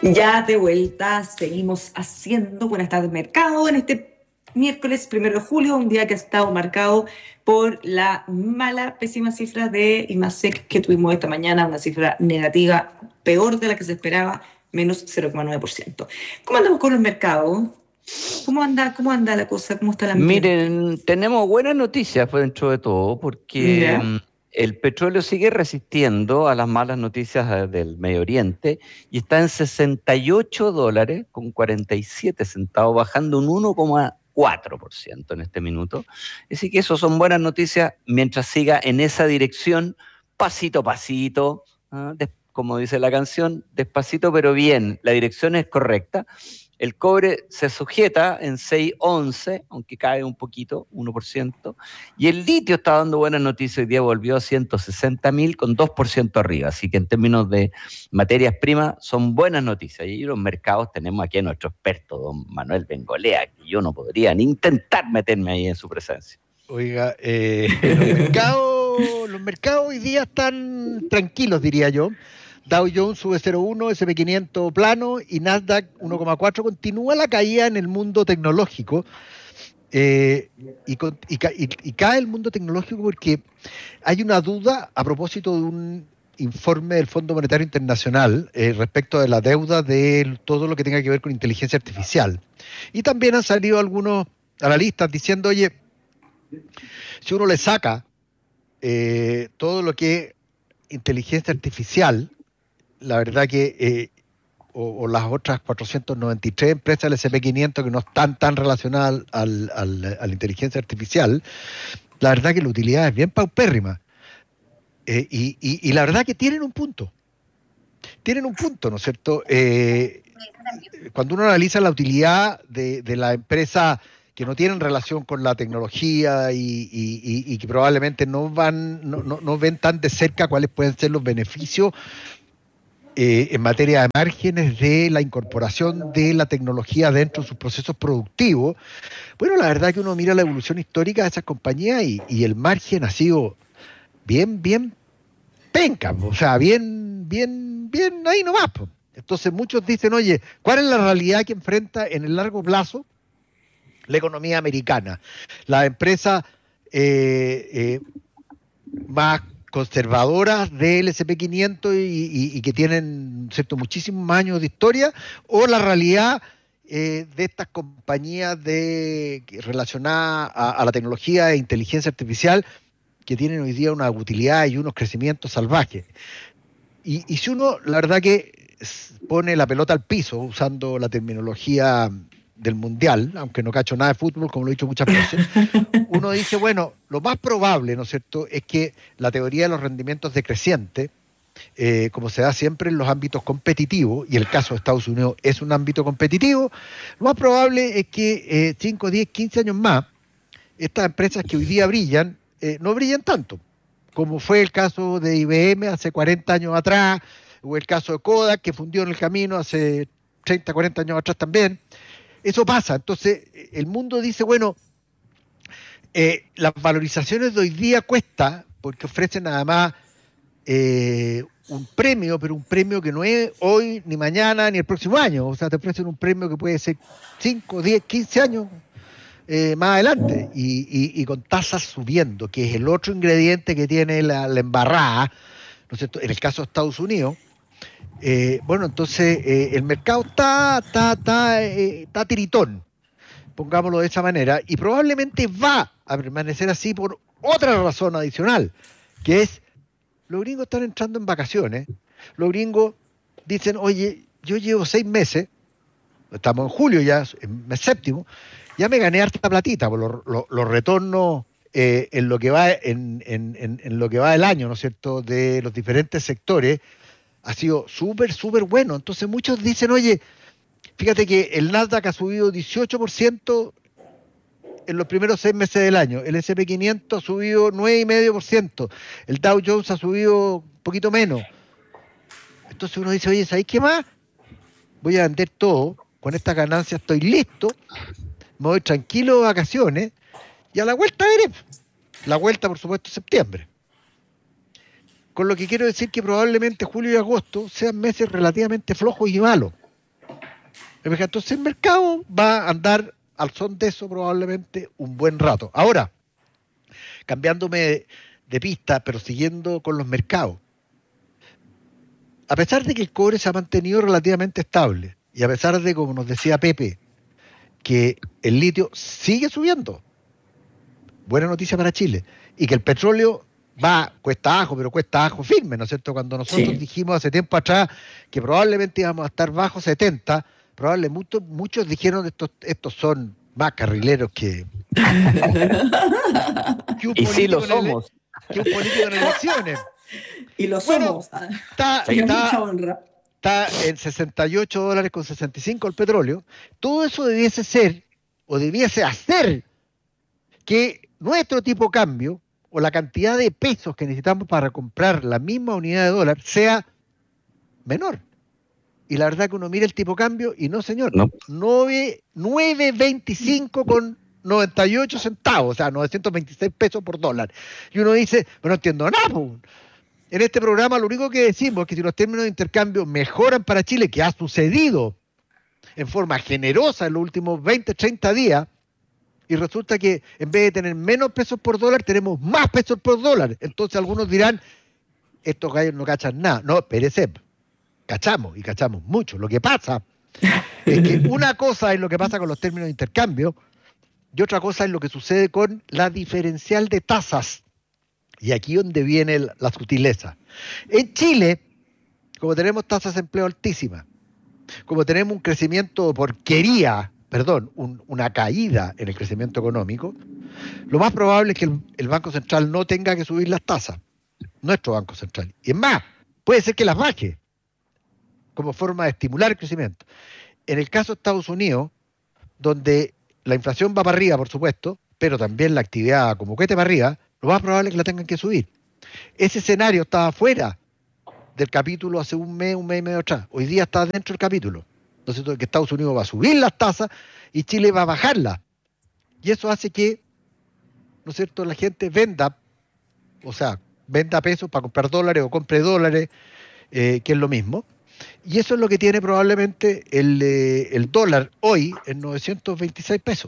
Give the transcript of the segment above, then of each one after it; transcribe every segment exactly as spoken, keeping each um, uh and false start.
Ya de vuelta, seguimos haciendo Buenas tardes Mercado en este miércoles primero de julio, un día que ha estado marcado por la mala, pésima cifra de IMASEC que tuvimos esta mañana, una cifra negativa, peor de la que se esperaba, menos cero coma nueve por ciento. ¿Cómo andamos con los mercados? ¿Cómo anda, cómo anda la cosa? ¿Cómo está el ambiente? Miren, tenemos buenas noticias pues, dentro de todo, porque ¿Ya? mm, el petróleo sigue resistiendo a las malas noticias eh, del Medio Oriente y está en sesenta y ocho dólares con cuarenta y siete centavos, bajando un uno coma cuatro por ciento en este minuto. Así que eso son buenas noticias mientras siga en esa dirección, pasito a pasito, ¿ah? Des- como dice la canción, despacito pero bien, la dirección es correcta. El cobre se sujeta en seis once, aunque cae un poquito, uno por ciento. Y el litio está dando buenas noticias. Hoy día volvió a ciento sesenta mil con dos por ciento arriba. Así que en términos de materias primas son buenas noticias. Y los mercados tenemos aquí a nuestro experto, don Manuel Bengolea, que yo no podría ni intentar meterme ahí en su presencia. Oiga, eh, los mercados, los mercados hoy día están tranquilos, diría yo. Dow Jones sube cero coma uno, ese and pe quinientos plano y Nasdaq uno coma cuatro. Continúa la caída en el mundo tecnológico. Eh, y, con, y, y, y cae el mundo tecnológico porque hay una duda a propósito de un informe del Fondo Monetario Internacional eh, respecto de la deuda de todo lo que tenga que ver con inteligencia artificial. Y también han salido algunos analistas diciendo, oye, si uno le saca eh, todo lo que es inteligencia artificial, la verdad que, eh, o, o las otras cuatrocientas noventa y tres empresas del ese and pe quinientos que no están tan relacionadas al, al, a la inteligencia artificial, la verdad que la utilidad es bien paupérrima. Eh, y, y, y la verdad que tienen un punto. Tienen un punto, ¿no es cierto? Eh, cuando uno analiza la utilidad de, de la empresa que no tienen relación con la tecnología y, y, y, y que probablemente no van, no, no, no ven tan de cerca cuáles pueden ser los beneficios eh, en materia de márgenes de la incorporación de la tecnología dentro de sus procesos productivos. Bueno, la verdad que uno mira la evolución histórica de esas compañías y, y el margen ha sido bien, bien penca, o sea, bien, bien, bien ahí nomás. Po. Entonces muchos dicen, oye, ¿cuál es la realidad que enfrenta en el largo plazo la economía americana? La empresa eh, eh, más conservadoras del ese and pe quinientos y, y, y que tienen cierto muchísimos años de historia, o la realidad eh, de estas compañías de relacionadas a, a la tecnología e inteligencia artificial que tienen hoy día una utilidad y unos crecimientos salvajes. Y, y si uno, la verdad que pone la pelota al piso, usando la terminología del mundial, aunque no cacho nada de fútbol, como lo he dicho muchas veces, uno dice, bueno, lo más probable, ¿no es cierto?, es que la teoría de los rendimientos decrecientes, eh, como se da siempre en los ámbitos competitivos, y el caso de Estados Unidos es un ámbito competitivo, lo más probable es que eh, cinco, diez, quince años más, estas empresas que hoy día brillan, eh, no brillan tanto, como fue el caso de I B M hace cuarenta años atrás, o el caso de Kodak, que fundió en el camino hace treinta, cuarenta años atrás también. Eso pasa. Entonces, el mundo dice, bueno, eh, las valorizaciones de hoy día cuesta, porque ofrecen además eh, un premio, pero un premio que no es hoy, ni mañana, ni el próximo año. O sea, te ofrecen un premio que puede ser cinco, diez, quince años eh, más adelante, y, y, y con tasas subiendo, que es el otro ingrediente que tiene la, la embarrada, ¿no es cierto? En el caso de Estados Unidos, eh, bueno, entonces eh, el mercado está, está, está, eh, está tiritón, pongámoslo de esa manera, y probablemente va a permanecer así por otra razón adicional, que es, los gringos están entrando en vacaciones, los gringos dicen, oye, yo llevo seis meses, estamos en julio ya, en mes séptimo, ya me gané harta platita por los, los, los retornos eh, en lo que va en, en, en, en lo que va el año, ¿no es cierto?, de los diferentes sectores, ha sido súper, súper bueno. Entonces muchos dicen, oye, fíjate que el Nasdaq ha subido dieciocho por ciento en los primeros seis meses del año, el ese and pe quinientos ha subido nueve coma cinco por ciento, el Dow Jones ha subido un poquito menos. Entonces uno dice, oye, ¿sabéis qué más? Voy a vender todo, con estas ganancias estoy listo, me voy tranquilo de vacaciones, y a la vuelta veré. La vuelta, por supuesto, septiembre. Con lo que quiero decir que probablemente julio y agosto sean meses relativamente flojos y malos. Entonces el mercado va a andar al son de eso probablemente un buen rato. Ahora, cambiándome de, de pista, pero siguiendo con los mercados. A pesar de que el cobre se ha mantenido relativamente estable, y a pesar de, como nos decía Pepe, que el litio sigue subiendo, buena noticia para Chile, y que el petróleo va cuesta abajo, pero cuesta abajo firme, ¿no es cierto? Cuando nosotros sí. dijimos hace tiempo atrás que probablemente íbamos a estar bajo setenta, probablemente muchos, muchos dijeron estos, estos son más carrileros que, que un y sí lo somos. Ele- que un político en elecciones. Y lo bueno, somos. Está, está, está en sesenta y ocho dólares con sesenta y cinco el petróleo. Todo eso debiese ser, o debiese hacer, que nuestro tipo de cambio, o la cantidad de pesos que necesitamos para comprar la misma unidad de dólar, sea menor. Y la verdad que uno mira el tipo de cambio y no, señor, no. nueve veinticinco con noventa y ocho centavos, o sea, novecientos veintiséis pesos por dólar. Y uno dice, pero no entiendo nada, pues. En este programa lo único que decimos es que si los términos de intercambio mejoran para Chile, que ha sucedido en forma generosa en los últimos veinte, treinta días, y resulta que en vez de tener menos pesos por dólar, tenemos más pesos por dólar. Entonces algunos dirán, estos gallos no cachan nada. No, espérese, cachamos, y cachamos mucho. Lo que pasa es que una cosa es lo que pasa con los términos de intercambio, y otra cosa es lo que sucede con la diferencial de tasas. Y aquí es donde viene la sutileza. En Chile, como tenemos tasas de empleo altísimas, como tenemos un crecimiento de porquería, perdón, un, una caída en el crecimiento económico, lo más probable es que el, el Banco Central no tenga que subir las tasas, nuestro Banco Central. Y es más, puede ser que las baje, como forma de estimular el crecimiento. En el caso de Estados Unidos, donde la inflación va para arriba, por supuesto, pero también la actividad como cohete para arriba, lo más probable es que la tengan que subir. Ese escenario estaba fuera del capítulo hace un mes, un mes y medio atrás. Hoy día está dentro del capítulo. Entonces, que Estados Unidos va a subir las tasas y Chile va a bajarlas. Y eso hace que, ¿no es cierto?, la gente venda, o sea, venda pesos para comprar dólares o compre dólares, eh, que es lo mismo. Y eso es lo que tiene probablemente el, eh, el dólar hoy en novecientos veintiséis pesos.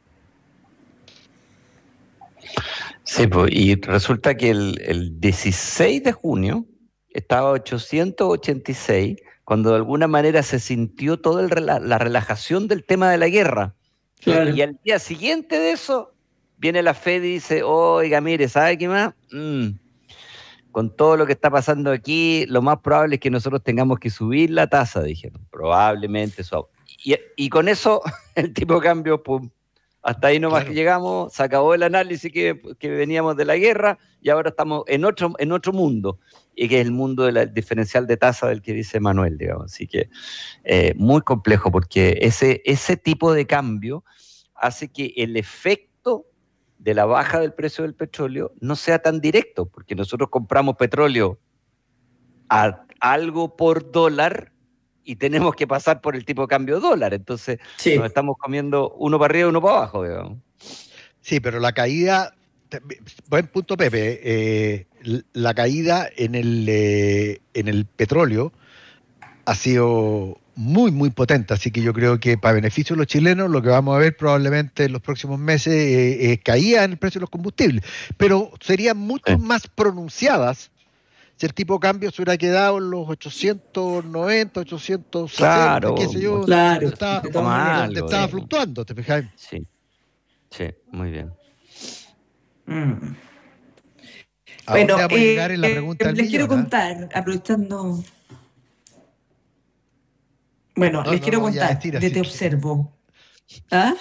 Sí, pues, y resulta que el, el dieciséis de junio estaba a ochocientos ochenta y seis, cuando de alguna manera se sintió toda el, la relajación del tema de la guerra. Claro. Y al día siguiente de eso, viene la Fed y dice, oiga, mire, ¿sabe qué más? Mm, con todo lo que está pasando aquí, lo más probable es que nosotros tengamos que subir la tasa, dijeron. Probablemente eso. Y, y con eso, el tipo de cambio, pum, hasta ahí nomás claro. que llegamos, se acabó el análisis que, que veníamos de la guerra y ahora estamos en otro, en otro mundo, y que es el mundo del diferencial de tasa del que dice Manuel, digamos. Así que eh, muy complejo, porque ese, ese tipo de cambio hace que el efecto de la baja del precio del petróleo no sea tan directo, porque nosotros compramos petróleo a algo por dólar y tenemos que pasar por el tipo de cambio dólar, entonces sí. nos estamos comiendo uno para arriba y uno para abajo, digamos. Sí, pero la caída, buen punto Pepe, eh, la caída en el, eh, en el petróleo ha sido muy, muy potente, así que yo creo que para beneficio de los chilenos lo que vamos a ver probablemente en los próximos meses eh, es caída en el precio de los combustibles, pero serían mucho sí. más pronunciadas si el tipo de cambio se hubiera quedado en los ochocientos noventa, ochocientos sesenta, claro, qué sé yo, claro, donde estaba, algo, donde estaba sí. fluctuando, ¿te fijas? Sí, sí, muy bien. Mm. ¿A bueno, dónde vamos eh, a llegar en la pregunta del les millón, quiero ¿eh? contar, aprovechando... Bueno, no, les no, quiero no, contar decir, de así Te que... Observo. ¿Ah?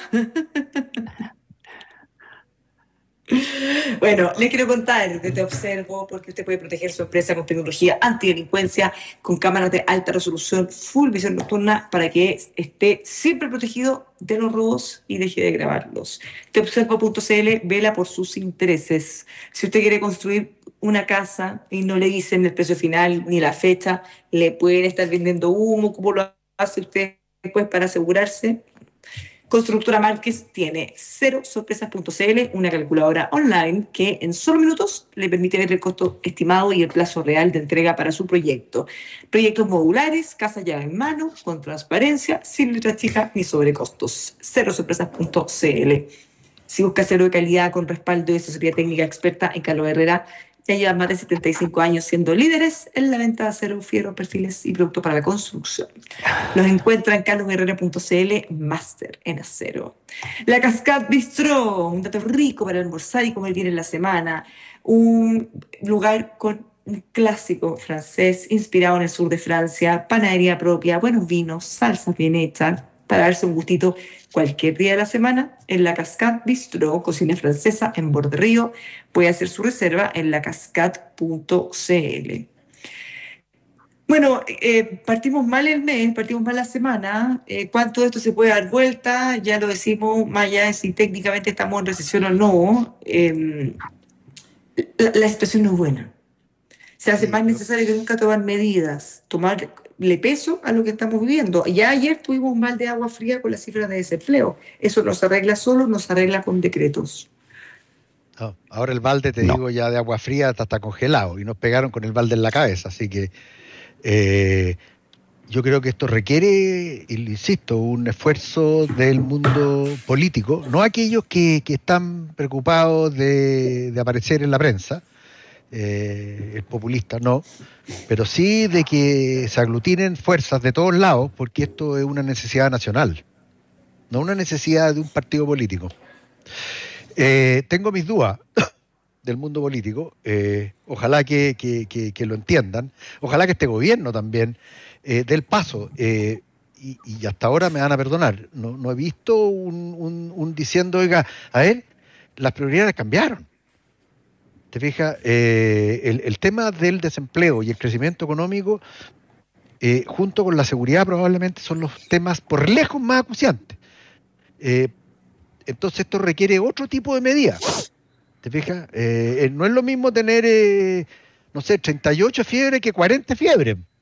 Bueno, les quiero contar de Te Observo, porque usted puede proteger su empresa con tecnología antidelincuencia, con cámaras de alta resolución, full visión nocturna, para que esté siempre protegido de los robos y deje de grabarlos. te observo punto c l vela por sus intereses. Si usted quiere construir una casa y no le dicen el precio final ni la fecha, le pueden estar vendiendo humo, como lo hace usted después para asegurarse. Constructora Márquez tiene cero sorpresas punto c l, una calculadora online que en solo minutos le permite ver el costo estimado y el plazo real de entrega para su proyecto. Proyectos modulares, casa llave en mano, con transparencia, sin letras chicas ni sobrecostos. cero sorpresas punto c l. Si busca acero de calidad con respaldo y asesoría técnica experta, en Carlos Herrera ya llevan más de setenta y cinco años siendo líderes en la venta de acero, fierro, perfiles y productos para la construcción. Los encuentra en carlos herrera punto c l, máster en acero. La Cascade Bistro, un dato rico para almorzar y comer bien en la semana. Un lugar con un clásico francés inspirado en el sur de Francia, panadería propia, buenos vinos, salsas bien hechas, para darse un gustito cualquier día de la semana en la Cascade Bistro, cocina francesa en Borde Río. Puede hacer su reserva en la cascade punto c l. Bueno, eh, partimos mal el mes, partimos mal la semana. Eh, ¿Cuánto de esto se puede dar vuelta? Ya lo decimos, más allá de si técnicamente estamos en recesión o no. Eh, la, la situación no es buena. Se hace Sí, más no. necesario que nunca tomar medidas, tomarle peso a lo que estamos viviendo. Ya ayer tuvimos un mal de agua fría con las cifras de desempleo. Eso no se arregla solo, no se arregla con decretos. No, ahora el balde, te No. digo, ya de agua fría está, está congelado y nos pegaron con el balde en la cabeza, así que eh, yo creo que esto requiere, y lo insisto, un esfuerzo del mundo político, no aquellos que, que están preocupados de, de aparecer en la prensa, eh, el populista no, pero sí de que se aglutinen fuerzas de todos lados, porque esto es una necesidad nacional, no una necesidad de un partido político. Eh, tengo mis dudas del mundo político, eh, ojalá que, que, que, que lo entiendan, ojalá que este gobierno también eh, dé el paso, eh, y, y hasta ahora me van a perdonar, no, no he visto un, un, un diciendo, oiga, a ver, las prioridades cambiaron. ¿Te fijas? Eh, el, el tema del desempleo y el crecimiento económico, eh, junto con la seguridad, probablemente son los temas por lejos más acuciantes. Eh, entonces esto requiere otro tipo de medidas. ¿Te fijas? Eh, no es lo mismo tener, eh, no sé, treinta y ocho fiebre que cuarenta fiebre.